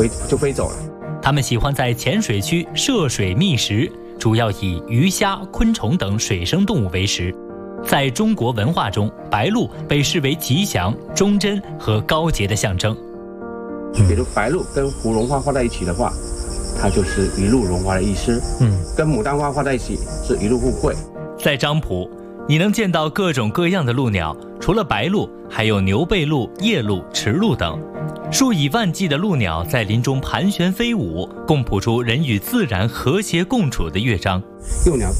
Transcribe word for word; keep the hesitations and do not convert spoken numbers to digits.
飞就飞走了。 它们喜欢在浅水区涉水觅食，主要以鱼虾、昆虫等水生动物为食。在中国文化中，白鹭被视为吉祥、忠贞和高洁的象征。 比如白鹭跟芙蓉花画在一起的话，它就是一路荣华的意思。嗯，跟牡丹花画在一起是一路富贵。 在漳浦，你能见到各种各样的鹭鸟，除了白鹭，还有牛背鹭、夜鹭、池鹭等。数以万计的鹭鸟在林中盘旋飞舞，共谱出人与自然和谐共处的乐章。 幼鸟